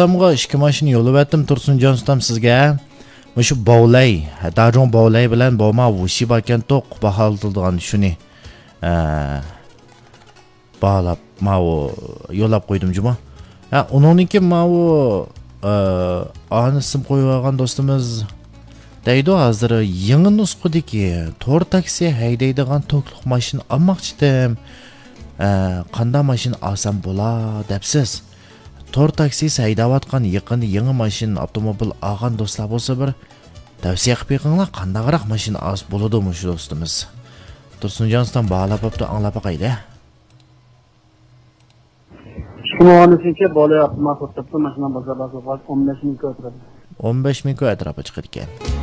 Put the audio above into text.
ustamga 2 mashina yo'llavatdim Tursunjon ustam sizga. Shu bovlay, Dajong bovlay bilan bo'lma vushi bakan to'q baholtilgan shuni. Bağlab, ma'u yo'lab qo'ydim juma. Uningki ma'u anisim qo'ygan do'stimiz deydi hozir yangi nusxadagi to'r taksi haydaydigan to'qliq mashina olmoqchidim. Qanday mashina olsam bo'lar debsiz. To'r taksi haydayotgan yaqin yangi mashina avtomobil olgan do'stlar bo'lsa bir tavsiya qilib beringlar, qandayroq mashina olsa bo'ladimi shu do'stimiz. Tursunjondan bağlab o'pdi, anglab qo'ydi. Shimonisiki bola yapma, xuddi mashina bozorlarga 15 ming ko'taradi. 15 ming atrofiga chiqadi ekan.